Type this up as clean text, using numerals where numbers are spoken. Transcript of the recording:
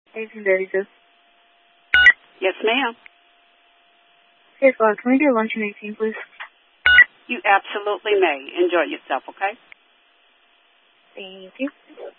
1832. Yes, ma'am. Hey, can we do lunch in 18, please? You absolutely may. Enjoy yourself, okay? Thank you.